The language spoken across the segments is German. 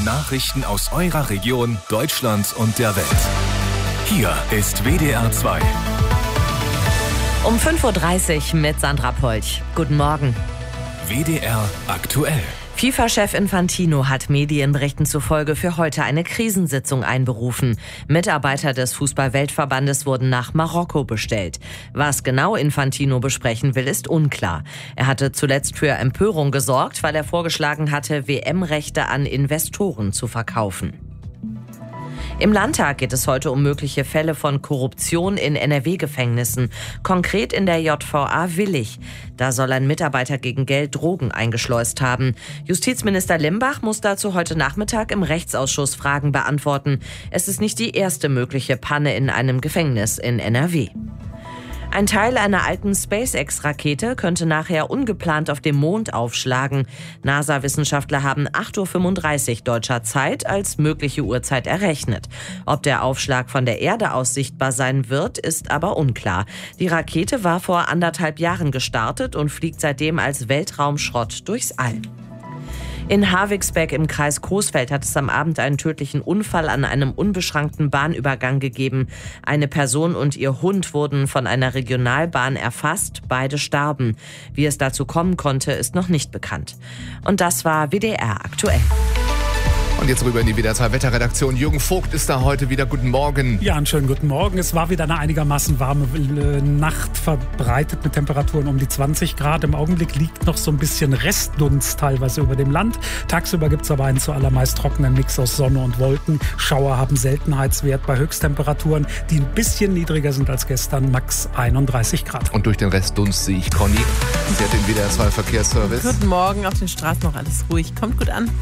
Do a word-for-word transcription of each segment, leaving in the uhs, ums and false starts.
Nachrichten aus eurer Region, Deutschland und der Welt. Hier ist W D R zwei. Um fünf Uhr dreißig mit Sandra Polch. Guten Morgen. W D R aktuell. FIFA-Chef Infantino hat Medienberichten zufolge für heute eine Krisensitzung einberufen. Mitarbeiter des Fußball-Weltverbandes wurden nach Marokko bestellt. Was genau Infantino besprechen will, ist unklar. Er hatte zuletzt für Empörung gesorgt, weil er vorgeschlagen hatte, W M-Rechte an Investoren zu verkaufen. Im Landtag geht es heute um mögliche Fälle von Korruption in N R W-Gefängnissen, konkret in der J V A Willich. Da soll ein Mitarbeiter gegen Geld Drogen eingeschleust haben. Justizminister Limbach muss dazu heute Nachmittag im Rechtsausschuss Fragen beantworten. Es ist nicht die erste mögliche Panne in einem Gefängnis in N R W. Ein Teil einer alten SpaceX-Rakete könnte nachher ungeplant auf dem Mond aufschlagen. NASA-Wissenschaftler haben acht Uhr fünfunddreißig deutscher Zeit als mögliche Uhrzeit errechnet. Ob der Aufschlag von der Erde aus sichtbar sein wird, ist aber unklar. Die Rakete war vor anderthalb Jahren gestartet und fliegt seitdem als Weltraumschrott durchs All. In Havixbeck im Kreis Coesfeld hat es am Abend einen tödlichen Unfall an einem unbeschrankten Bahnübergang gegeben. Eine Person und ihr Hund wurden von einer Regionalbahn erfasst. Beide starben. Wie es dazu kommen konnte, ist noch nicht bekannt. Und das war W D R aktuell. Und jetzt rüber in die W D R zwei Wetterredaktion. Jürgen Vogt ist da heute wieder. Guten Morgen. Ja, einen schönen guten Morgen. Es war wieder eine einigermaßen warme äh, Nacht, verbreitet mit Temperaturen um die zwanzig Grad. Im Augenblick liegt noch so ein bisschen Restdunst teilweise über dem Land. Tagsüber gibt es aber einen zuallermeist trockenen Mix aus Sonne und Wolken. Schauer haben Seltenheitswert bei Höchsttemperaturen, die ein bisschen niedriger sind als gestern, max einunddreißig Grad. Und durch den Restdunst sehe ich Conny. Sie hat den W D R zwei Verkehrsservice. Guten Morgen, auf den Straßen noch alles ruhig. Kommt gut an.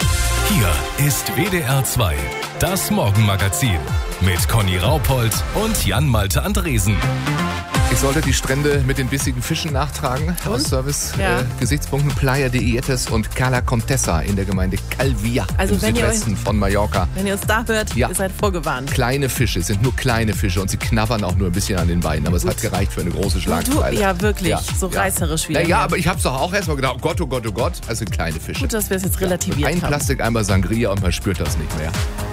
Hier ist W D R zwei, das Morgenmagazin mit Conny Raupold und Jan-Malte Andresen. Ich sollte die Strände mit den bissigen Fischen nachtragen. Und? Aus Service-Gesichtspunkten Ja. äh, Playa de Ietes und Cala Contessa in der Gemeinde Calvia Also im wenn ihr Südwesten euch- von Mallorca. Wenn ihr uns da hört, Ja. ihr seid vorgewarnt. Kleine Fische, es sind nur kleine Fische und sie knabbern auch nur ein bisschen an den Beinen. Aber es hat gereicht für eine große Du, Schlagzeile. ja, wirklich. Ja, So ja. reißerisch wieder. Na ja, hier. aber ich habe es doch auch erstmal gedacht, oh Gott, oh Gott, oh Gott, es sind kleine Fische. Gut, dass wir es jetzt relativiert Ein haben. Plastikeimer Sangria und man spürt das nicht mehr.